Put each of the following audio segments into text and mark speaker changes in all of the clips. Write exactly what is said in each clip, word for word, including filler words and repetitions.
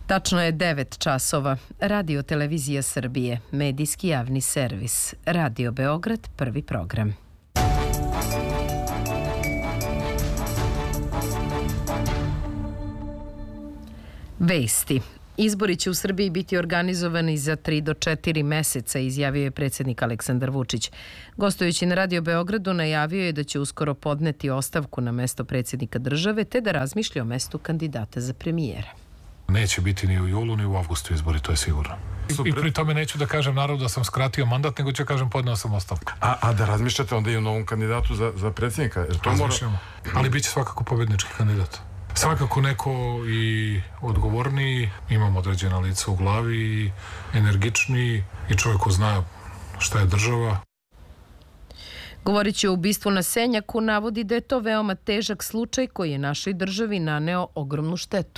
Speaker 1: Tačno je devet časova. Radio Televizija Srbije, medijski javni servis. Radio Beograd, prvi program. Vesti. Izbori će u Srbiji biti organizovani za tri do četiri meseca, izjavio je predsjednik Aleksandar Vučić. Gostujući na Radio Beogradu najavio je da će uskoro podneti ostavku na mesto predsjednika države te da razmišlja o mestu kandidata za premijera.
Speaker 2: Neće biti ni u julu ni u avgustu izbori, to je sigurno. I pri tome neću da kažem narodu da sam skratio mandat, nego ću kažem podneo sam ostavku.
Speaker 3: A, a da razmišljate onda i o novom kandidatu za, za predsjednika? Jer to
Speaker 2: Razmišljamo,
Speaker 3: mora...
Speaker 2: ali bit će svakako pobednički kandidat. Svakako neko i odgovorniji, imam određena lica u glavi, energičniji i čovjek ko zna šta je država.
Speaker 1: Govorit će o ubistvu na Senjaku, navodi da je to veoma težak slučaj koji je našoj državi naneo ogromnu štetu.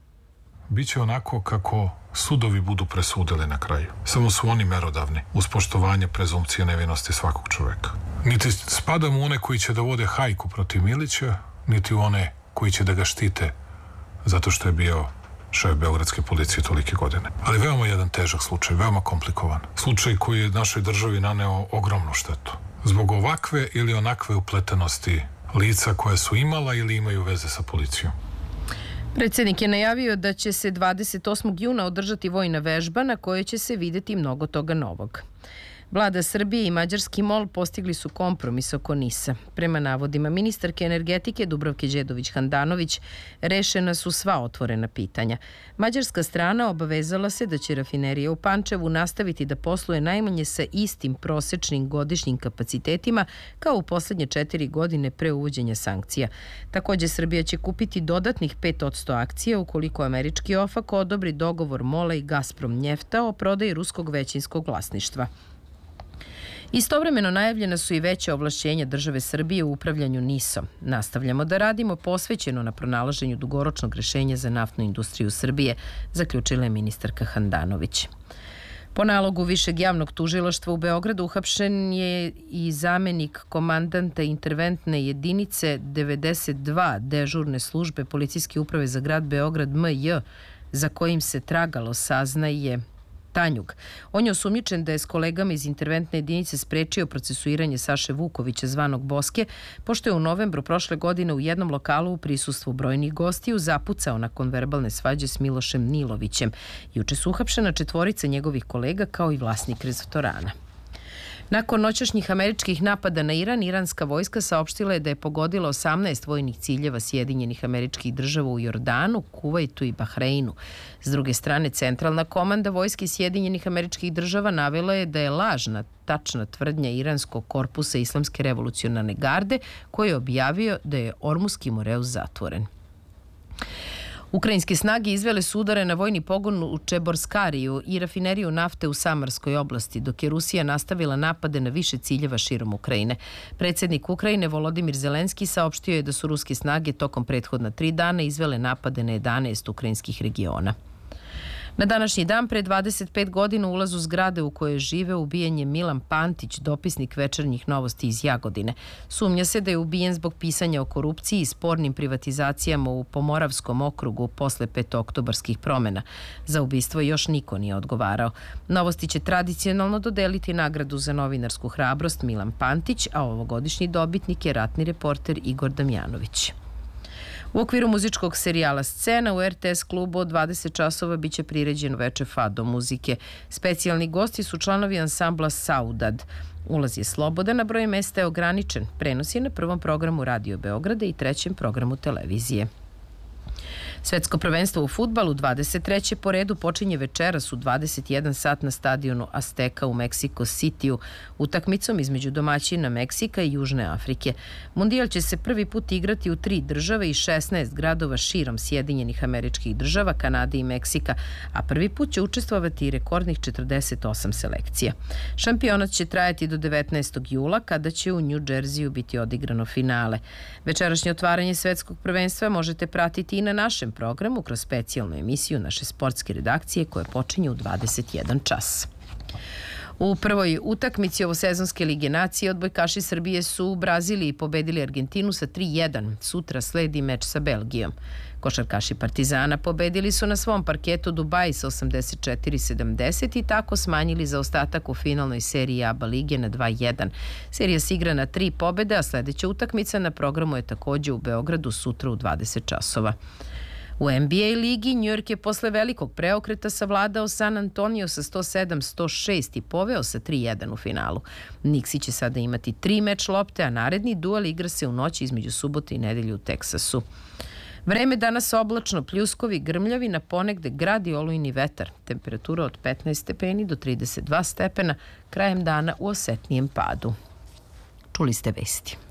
Speaker 2: Biće onako kako sudovi budu presudili na kraju. Samo su oni merodavni, uz poštovanje prezumpcije nevinosti svakog čovjeka. Niti spadam u one koji će da vode hajku protiv Milića, niti u one koji će da ga štite zato što je bio šef beogradske policije tolike godine. Ali veoma jedan težak slučaj, veoma komplikovan. Slučaj koji je našoj državi naneo ogromnu štetu. Zbog ovakve ili onakve upletenosti lica koje su imala ili imaju veze sa policijom.
Speaker 1: Predsjednik je najavio da će se dvadeset osmog juna održati vojna vežba na kojoj će se vidjeti mnogo toga novog. Vlada Srbije i mađarski MOL postigli su kompromis oko NIS-a. Prema navodima ministarke energetike Dubravke Đedović-Handanović, rešena su sva otvorena pitanja. Mađarska strana obavezala se da će rafinerija u Pančevu nastaviti da posluje najmanje sa istim prosečnim godišnjim kapacitetima kao u posljednje četiri godine pre uvođenja sankcija. Također Srbija će kupiti dodatnih pet posto akcija ukoliko američki OFAC odobri dogovor MOL-a i Gazprom Njefta o prodaji ruskog većinskog vlasništva. Istovremeno najavljena su i veća ovlašćenja države Srbije u upravljanju NIS-om. Nastavljamo da radimo posvećeno na pronalaženju dugoročnog rešenja za naftnu industriju Srbije, zaključila je ministarka Handanović. Po nalogu Višeg javnog tužilaštva u Beogradu uhapšen je i zamenik komandanta interventne jedinice devedeset dva dežurne službe Policijske uprave za grad Beograd M J, za kojim se tragalo, saznaje Tanjug. On je osumnjičen da je s kolegama iz interventne jedinice sprečio procesuiranje Saše Vukovića zvanog Boske, pošto je u novembru prošle godine u jednom lokalu u prisustvu brojnih gostiju zapucao nakon verbalne svađe s Milošem Nilovićem. Juče su uhapšena četvorica njegovih kolega kao i vlasnik restorana. Nakon noćašnjih američkih napada na Iran, iranska vojska saopštila je da je pogodila osamnaest vojnih ciljeva Sjedinjenih Američkih Država u Jordanu, Kuvajtu i Bahreinu. S druge strane, centralna komanda vojske Sjedinjenih Američkih Država navela je da je lažna tačna tvrdnja iranskog korpusa Islamske revolucionarne garde, koji je objavio da je Ormuski Moreus zatvoren. Ukrajinske snage izvele su udare na vojni pogon u Čeborskariju i rafineriju nafte u Samarskoj oblasti, dok je Rusija nastavila napade na više ciljeva širom Ukrajine. Predsjednik Ukrajine Volodimir Zelenski saopštio je da su ruske snage tokom prethodna tri dana izvele napade na jedanaest ukrajinskih regiona. Na današnji dan pre dvadeset pet godina u ulazu zgrade u kojoj žive ubijen je Milan Pantić, dopisnik Večernjih novosti iz Jagodine. Sumnja se da je ubijen zbog pisanja o korupciji i spornim privatizacijama u Pomoravskom okrugu posle petooktobarskih promjena. Za ubistvo još niko nije odgovarao. Novosti će tradicionalno dodeliti nagradu za novinarsku hrabrost Milan Pantić, a ovogodišnji dobitnik je ratni reporter Igor Damjanović. U okviru muzičkog serijala Scena u R T S klubu od dvadeset časova biće priređeno veče fado muzike. Specijalni gosti su članovi ansambla Saudad. Ulaz je slobodan, a broj mesta je ograničen. Prenos je na prvom programu Radio Beograda i trećem programu televizije. Svetsko prvenstvo u fudbalu dvadeset treće po redu počinje večeras u dvadeset jedan sat na stadionu Azteka u Meksiko Cityu, utakmicom između domaćina Meksika i Južne Afrike. Mundijal će se prvi put igrati u tri države i šesnaest gradova širom Sjedinjenih Američkih Država, Kanade i Meksika, a prvi put će učestvovati i rekordnih četrdeset osam selekcija. Šampionat će trajati do devetnaestog jula, kada će u New Jerseyu biti odigrano finale. Večerašnje otvaranje svetskog prvenstva možete pratiti i na našem programu kroz specijalnu emisiju naše sportske redakcije koja počinje u dvadeset jedan čas. U prvoj utakmici ovosezonske Lige nacije odbojkaši Srbije su u Braziliji pobedili Argentinu sa tri jedan. Sutra sledi meč sa Belgijom. Košarkaši Partizana pobedili su na svom parketu Dubaji sa osamdeset četiri sedamdeset i tako smanjili zaostatak u finalnoj seriji ABA lige na dva jedan. Serija se igra na tri pobede, a sledeća utakmica na programu je takođe u Beogradu sutra u dvadeset časova. U N B A ligi New York je posle velikog preokreta savladao San Antonio sa sto sedam sto šest i poveo sa tri jedan u finalu. Knicksi će sada imati tri meč lopte, a naredni duel igra se u noći između subote i nedelje u Teksasu. Vreme danas oblačno, pljuskovi, grmljavi, na ponegde grad i olujni vetar. Temperatura od petnaest stepeni do trideset dva stepena, krajem dana u osetnijem padu. Čuli ste vesti.